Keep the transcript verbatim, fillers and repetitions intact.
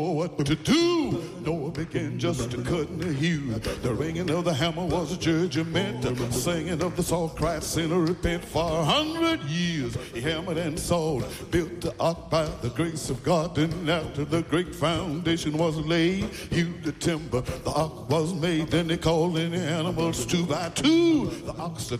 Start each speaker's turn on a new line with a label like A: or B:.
A: what to do. Noah began just to cut and to hew. The ringing of the hammer was a judgment. The singing of the salt cried, sinner repent. For a hundred years he hammered and sawed, built the ark by the grace of God. And after the great foundation was laid, hewed the timber, the ark was made. Then they called in the animals two by two. The ox, the